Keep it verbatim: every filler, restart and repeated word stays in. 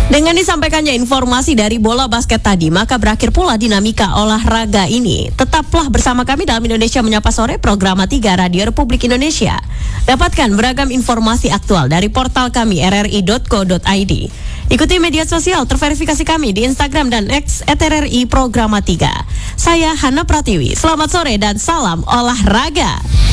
Dengan disampaikannya informasi dari bola basket tadi, maka berakhir pula dinamika olahraga ini. Tetaplah bersama kami dalam Indonesia Menyapa Sore, program tiga Radio Republik Indonesia. Dapatkan beragam informasi aktual dari portal kami r r i dot co dot i d. Ikuti media sosial terverifikasi kami di Instagram dan X at R R I Programa tiga. Saya Hana Pratiwi, selamat sore dan salam olahraga.